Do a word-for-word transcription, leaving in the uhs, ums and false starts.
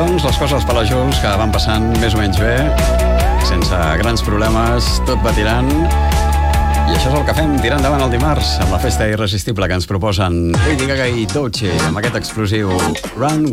doncs, les coses per la Jules, que van passant més o menys bé, sense grans problemes, tot va tirant. I això és el que fem, tirar endavant el dimarts, amb la festa irresistible que ens proposen Lady Gaga i Doechii, amb aquest explosiu Run